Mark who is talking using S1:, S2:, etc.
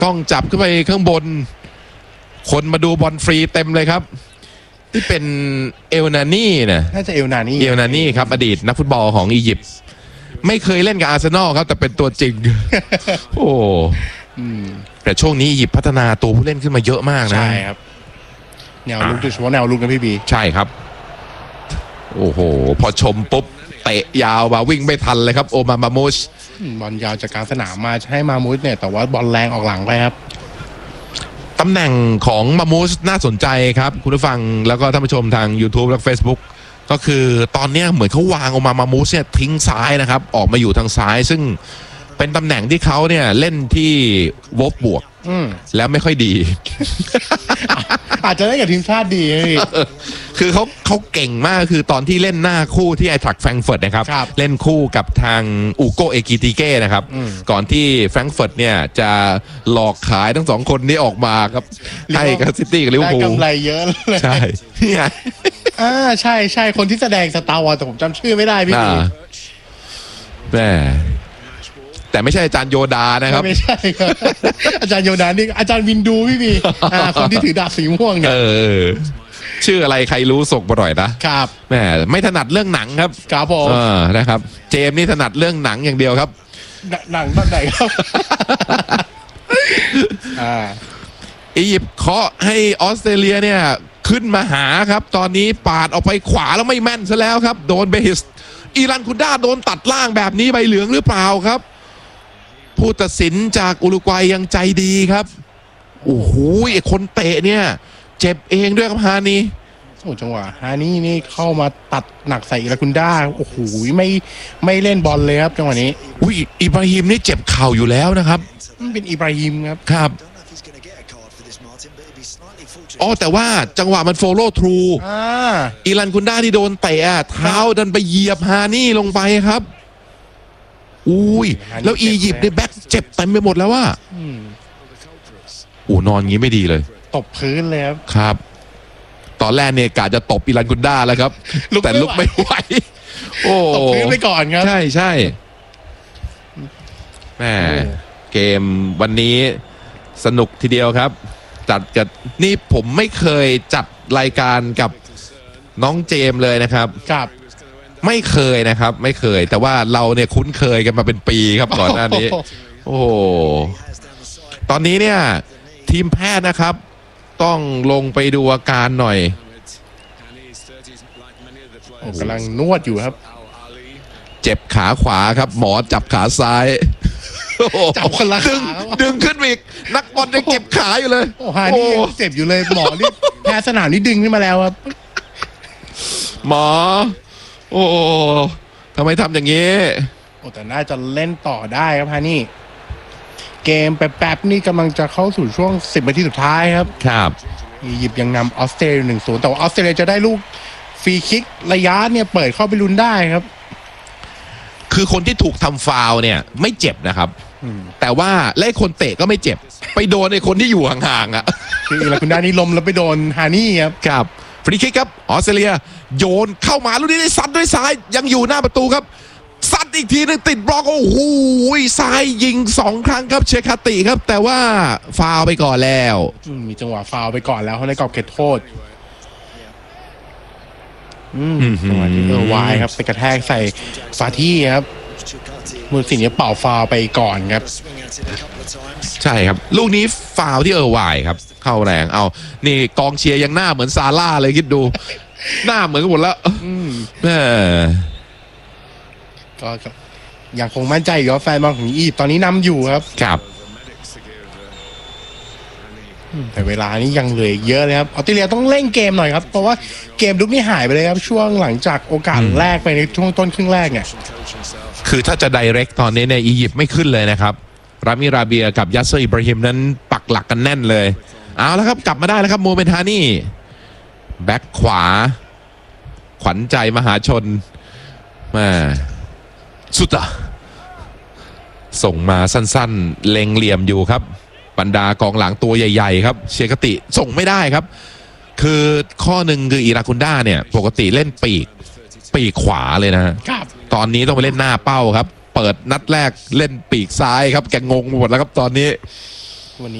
S1: กล้องจับขึ้นไปข้างบนคนมาดูบอลฟรีเต็มเลยครับที่เป็นเอลนานี่นะ
S2: น่าจะเอลนานี่
S1: ครับอดีตนักฟุตบอลของอียิปต์ไม่เคยเล่นกับอาร์เซนอลครับแต่เป็นตัวจริง โอ้แต่ช่วงนี้อียิปต์พัฒนาตัวผู้เล่นขึ้นมาเยอะมากนะ
S2: ใช่ครับแนวลุกโดยเฉพาะแนวลุกนะพี่บี
S1: ใช่ครับโอ้โหพอชมปุ๊บเตะยาวมาวิ่งไม่ทันเลยครับโอมามูช
S2: บอลยาวจากกลางสนามมาให้มามูชเนี่ยแต่ว่าบอลแรงออกหลังไปครับ
S1: ตำแหน่งของมามูชน่าสนใจครับคุณผู้ฟังแล้วก็ท่านผู้ชมทาง YouTube และ Facebook ก็คือตอนนี้เหมือนเขาวางออกมามูชเนี่ยทิ้งซ้ายนะครับออกมาอยู่ทางซ้ายซึ่งเป็นตำแหน่งที่เขาเนี่ยเล่นที่วอฟบวกแล้วไม่ค่อยดี
S2: อาจจะได้กับทีมชาติดี
S1: คือเขาเก่งมากคือตอนที่เล่นหน้าคู่ที่ไอทรัคแฟรงก์เฟิร์ตนะครับเล่นคู่กับทางอูโกเอกิติเก้นะครับก่อนที่แฟรงก์เฟิร์ตเนี่ยจะหลอกขายทั้งสองคนนี้ออกมาครับให้กับซิตี้กับลิเวอร์พูล
S2: ได้กำไรเยอะเลย
S1: ใช่เนี่ย
S2: ใช่คนที่แสดงสตาร์วอร์แต่ผมจำชื่อไม่ได้พี่
S1: แม่แต่ไม่ใช่อาจารย์โยดานะครับ
S2: ไม่ใช่ครับอาจารย์โยดานี่อาจารย์วินดูพี่บีคนที่ถือดาบสีม่วงเนี่ย
S1: ชื่ออะไรใครรู้ส่งมาหน่อยนะครับแหมไม่ถนัดเรื่องหนังครับ
S2: ครับผม
S1: นะครับเจมนี่ถนัดเรื่องหนังอย่างเดียวครับ
S2: หนังบ้านไหนครับ
S1: อียิปต์เคาะให้ออสเตรเลียเนี่ยขึ้นมาหาครับตอนนี้ปาดออกไปขวาแล้วไม่แม่นซะแล้วครับโดนเบฮิสอีรันคุนด้าโดนตัดล่างแบบนี้ใบเหลืองหรือเปล่าครับผู้ตัดสินจากอุรุกวัยยังใจดีครับโอ้โหไอ้คนเตะเนี่ยเจ็บเองด้วยครับฮานี
S2: โอ้จังหวะฮานี่เข้ามาตัดหนักใส่อิรากุนด้าโอ้โหไม่เล่นบอลเลยครับจังหวะนี้
S1: อุ้ยอิบราฮิมนี่เจ็บเข่าอยู่แล้วนะครับ
S2: เป็นอิบราฮิมครับ
S1: ครับอ๋อแต่ว่าจังหวะมันโฟโล่ทรูอิรันคุนด้าที่โดนเตะเท้าดันไปเหยียบฮานี่ลงไปครับอุ้ยแล้วอียิปต์ในแบ็คเจ็บเต็มไปหมดแล้วว่านอนงี้ไม่ดีเลย
S2: ตบพื้นเลย
S1: ครับตอนแรกเนี่ยกะจะตบอิรันคุนด้าแล้วครับแต่ลุกไม่ไหว
S2: ตบพื้นไปก่อนครับ
S1: ใช่แม่เกมวันนี้สนุกทีเดียวครับจัดกับนี่ผมไม่เคยจัดรายการกับน้องเจมเลยนะครับไม่เคยนะครับไม่เคยแต่ว่าเราเนี่ยคุ้นเคยกันมาเป็นปีครับก่อนหน้านี้โอ้ตอนนี้เนี่ยทีมแพทย์นะครับต้องลงไปดูอาการหน่อย
S2: กำลังนวดอยู่ครับ
S1: เจ็บขาขวาครับหมอจับขาซ้าย
S2: จับคนละขา
S1: ดึงขึ้นอีกนักบอลยังเก็บขาอยู่เลย
S2: โอ้ฮานี่เจ็บอยู่เลยหมอนี่แพ้สนามนี่ดึงขึ้นมาแล้วครับ
S1: หมอโอ้ทำไมทำอย่างนี้
S2: แต่น่าจะเล่นต่อได้ครับฮานี่เกมแป๊บๆนี่กำลังจะเข้าสู่ช่วง10 นาทีสุดท้ายครับอียิปต์ยังนำออสเตรเลีย 1-0 แต่ว่าออสเตรเลียจะได้ลูกฟรีคิกระยะเนี่ยเปิดเข้าไปลุ้นได้ครับ
S1: คือคนที่ถูกทำฟาวล์เนี่ยไม่เจ็บนะครับแต่ว่าและคนเตะก็ไม่เจ็บไปโดนไอ้คนที่อยู่ห่างๆ
S2: คือแล้วคุณด้านนี้ล้มแล้วไปโดนฮานี่
S1: ครับฟรีคิกครับออสเตรเลียโยนเข้ามาลูกนี้ได้ซัดด้วยซ้ายยังอยู่หน้าประตูครับซัดอีกทีนึงติดบล็อกโอ้โหซ้ายยิง2 ครั้งครับเชคาติครับแต่ว่าฟาวล์ไปก่อนแล้ว
S2: มีจังหวะฟาวล์ไปก่อนแล้วในกรอบเขตโทษจังหวะที่วายครับไปกระแทกใส่ฟาที่ครับมือสิ่งนี้เป่าฟาวล์ไปก่อนครับ
S1: ใช่ครับลูกนี้ฟาวล์ที่วายครับเข้าแรงเอานี่กองเชียร์ยังหน้าเหมือนซาร่าเลยคิดดูหน้าเหมือนกันหมดแล้ว
S2: ก็ยังคงมั่นใจอยู่ว่าแฟนบอลของอียิปต์ตอนนี้นำอยู่ครับแต่เวลานี้ยังเหลือเยอะเลยครับออสเตรเลียต้องเร่งเกมหน่อยครับเพราะว่าเกมลุกนี่หายไปเลยครับช่วงหลังจากโอกาสแรกไปในช่วงต้นครึ่งแรกเนี่ย
S1: คือถ้าจะไดเรกตอนนี้ในอียิปต์ไม่ขึ้นเลยนะครับรามิราเบียกับยัสเซอร์อิบราฮิมนั้นปักหลักกันแน่นเลยเอาแล้วครับกลับมาได้แล้วครับโมเมนทานี่แบ็คขวาขวัญใจมหาชนมาสุดอะส่งมาสั้นๆเล็งเหลี่ยมอยู่ครับบรรดากองหลังตัวใหญ่ๆครับเชคติส่งไม่ได้ครับคือข้อหนึ่งคืออิรากุนด้าเนี่ยปกติเล่นปีกขวาเลยนะตอนนี้ต้องไปเล่นหน้าเป้าครับเปิดนัดแรกเล่นปีกซ้ายครับแกงงหมดแล้วครับตอนนี้